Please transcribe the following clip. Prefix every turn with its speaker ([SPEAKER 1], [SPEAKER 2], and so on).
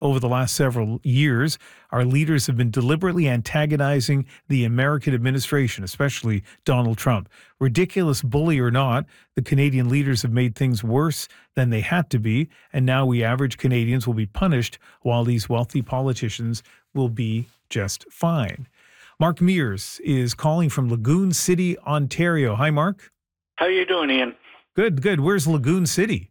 [SPEAKER 1] over the last several years, our leaders have been deliberately antagonizing the American administration, especially Donald Trump. Ridiculous bully or not, the Canadian leaders have made things worse than they had to be, and now we average Canadians will be punished while these wealthy politicians will be just fine. Mark Mears is calling from Lagoon City, Ontario. Hi, Mark.
[SPEAKER 2] How are you doing, Ian?
[SPEAKER 1] Good, good. Where's Lagoon City?